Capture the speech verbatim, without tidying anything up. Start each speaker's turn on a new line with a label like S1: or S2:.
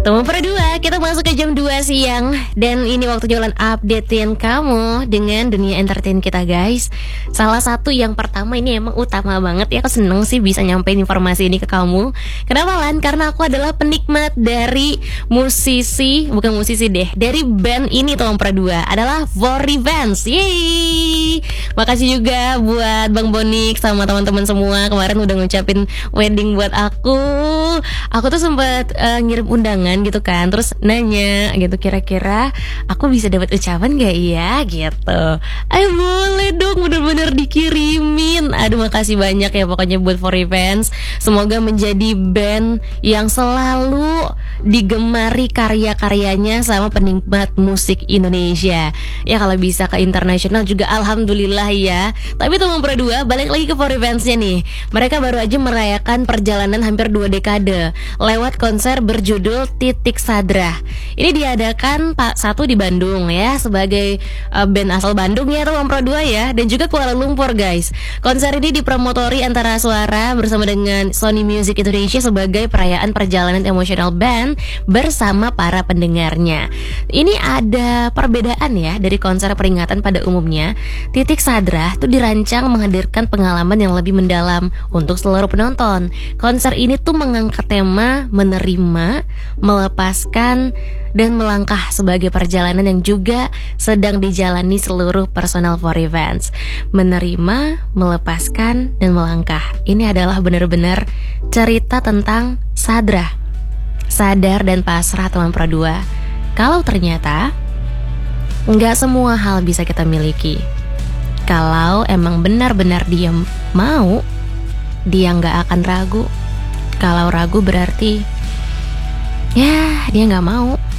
S1: Teman Perdua, kita masuk ke jam dua siang. Dan ini waktu jalan updatein kamu dengan dunia entertain kita guys. Salah satu yang pertama ini emang utama banget ya. Aku seneng sih bisa nyampein informasi ini ke kamu. Kenapa Lan? Karena aku adalah penikmat dari musisi, bukan musisi deh, dari band ini Teman Perdua, adalah For Revenge. Yeay. Makasih juga buat Bang Bonik sama teman-teman semua kemarin udah ngucapin wedding buat aku. Aku tuh sempat uh, ngirim undangan gitu kan, terus nanya gitu kira-kira aku bisa dapat ucapan gak ya gitu. Ayo boleh dong, bener-bener dikirimin. Aduh makasih banyak ya pokoknya buat For Revenge. Semoga menjadi band yang selalu digemari karya-karyanya sama penikmat musik Indonesia. Ya kalau bisa ke internasional juga alhamdulillah ya. Tapi Teman Perdua, balik lagi ke For Revenge-nya nih. Mereka baru aja merayakan perjalanan hampir dua dekade lewat konser berjudul Titik Sadrah. Ini diadakan Pak satu di Bandung ya, sebagai uh, band asal Bandung ya Teman Perdua ya, dan juga Kuala Lumpur guys. Konser ini dipromotori Antara Suara bersama dengan Sony Music Indonesia sebagai perayaan perjalanan emosional band bersama para pendengarnya. Ini ada perbedaan ya dari konser peringatan pada umumnya. Titik Sadrah tuh dirancang menghadirkan pengalaman yang lebih mendalam untuk seluruh penonton. Konser ini tuh mengangkat tema menerima, melepaskan, dan melangkah sebagai perjalanan yang juga sedang dijalani seluruh personal For Revenge. Menerima, melepaskan, dan melangkah. Ini adalah benar-benar cerita tentang sadrah, sadar dan pasrah Teman Perdua. Kalau ternyata nggak semua hal bisa kita miliki. Kalau emang benar-benar dia mau, dia nggak akan ragu. Kalau ragu berarti ya dia nggak mau.